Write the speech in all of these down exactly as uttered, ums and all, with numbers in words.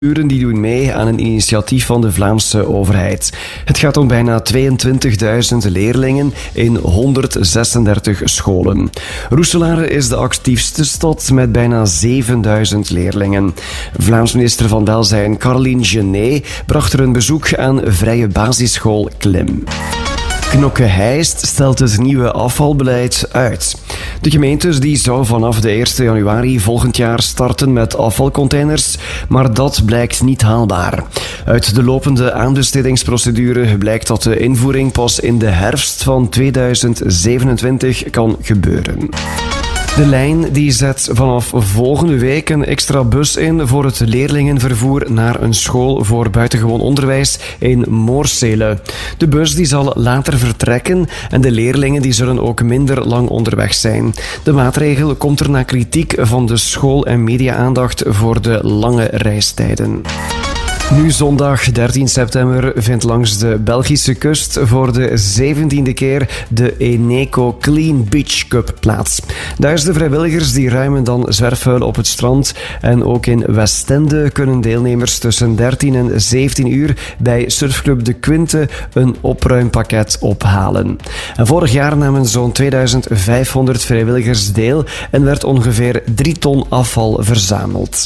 Uren die doen mee aan een initiatief van de Vlaamse overheid. Het gaat om bijna tweeëntwintigduizend leerlingen in honderdzesendertig scholen. Roeselare is de actiefste stad met bijna zevenduizend leerlingen. Vlaams minister van Welzijn Caroline Genet bracht er een bezoek aan Vrije Basisschool Klim. Knokke-Heist stelt het nieuwe afvalbeleid uit. De gemeente die zou vanaf de eerste januari volgend jaar starten met afvalcontainers, maar dat blijkt niet haalbaar. Uit de lopende aanbestedingsprocedure blijkt dat de invoering pas in de herfst van tweeduizend zevenentwintig kan gebeuren. De lijn die zet vanaf volgende week een extra bus in voor het leerlingenvervoer naar een school voor buitengewoon onderwijs in Moorsele. De bus die zal later vertrekken en de leerlingen die zullen ook minder lang onderweg zijn. De maatregel komt er na kritiek van de school- en media-aandacht voor de lange reistijden. Nu zondag dertien september vindt langs de Belgische kust voor de zeventiende keer de Eneco Clean Beach Cup plaats. Duizenden vrijwilligers die ruimen dan zwerfvuil op het strand en ook in Westende kunnen deelnemers tussen dertien en zeventien uur bij surfclub De Quinte een opruimpakket ophalen. En vorig jaar namen zo'n tweeduizend vijfhonderd vrijwilligers deel en werd ongeveer drie ton afval verzameld.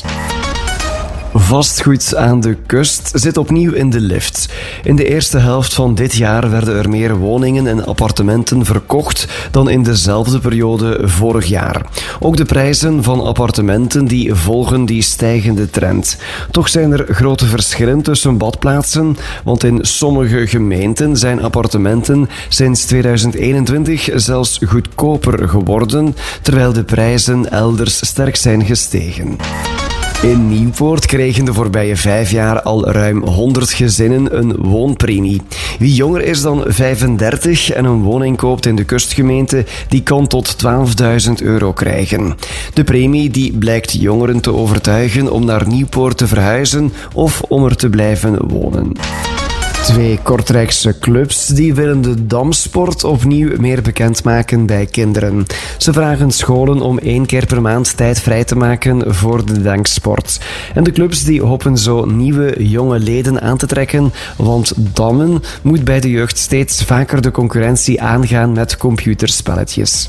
Vastgoed aan de kust zit opnieuw in de lift. In de eerste helft van dit jaar werden er meer woningen en appartementen verkocht dan in dezelfde periode vorig jaar. Ook de prijzen van appartementen die volgen die stijgende trend. Toch zijn er grote verschillen tussen badplaatsen, want in sommige gemeenten zijn appartementen sinds tweeduizend eenentwintig zelfs goedkoper geworden, terwijl de prijzen elders sterk zijn gestegen. In Nieuwpoort kregen de voorbije vijf jaar al ruim honderd gezinnen een woonpremie. Wie jonger is dan vijfendertig en een woning koopt in de kustgemeente, die kan tot twaalfduizend euro krijgen. De premie die blijkt jongeren te overtuigen om naar Nieuwpoort te verhuizen of om er te blijven wonen. Twee Kortrijkse clubs die willen de damsport opnieuw meer bekendmaken bij kinderen. Ze vragen scholen om één keer per maand tijd vrij te maken voor de denksport. En de clubs die hopen zo nieuwe jonge leden aan te trekken, want dammen moet bij de jeugd steeds vaker de concurrentie aangaan met computerspelletjes.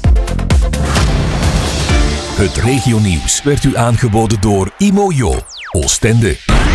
Het regionieuws werd u aangeboden door Imojo, Oostende.